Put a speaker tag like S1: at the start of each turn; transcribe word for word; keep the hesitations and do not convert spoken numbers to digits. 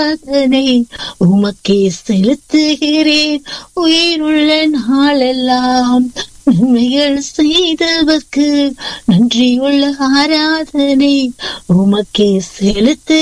S1: ஆராதனை உமக்கே செலுத்துகிறேன் உயிருள்ள நாளெல்லாம். நன்மைகள் செய்தவர்க்கு நன்றியுள்ள ஆராதனை உமக்கே செலுத்து